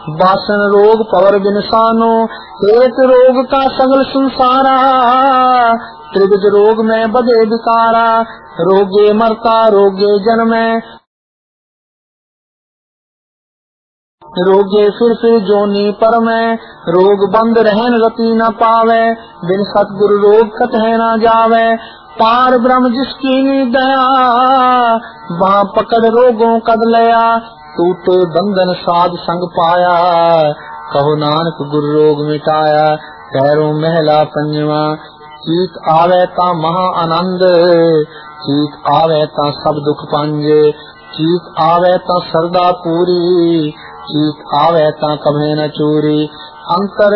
बासन रोग पवर बिनसानो, एक रोग का सगल संसारा, त्रिविध रोग में बदे विकारा, रोगे मरता रोगे जन्मे, रोगे फिर जोनी पर में, रोग बंद रहन रति न पावे, बिन सतगुरु रोग कतहे न जावे, पार ब्रह्म जिसकी दया, वहाँ पकड़ रोगों कद लया, टूटे बंधन साध संग पाया, कहो नानक गुरु रोग मिटाया, पैरों महला पंजवा, चीत आवे ता महा आनंद, चीत आवे ता सब दुख पांजे, चीत आवे ता सरदा पूरी, चीत आवे ता कभे न चूरी, अंतर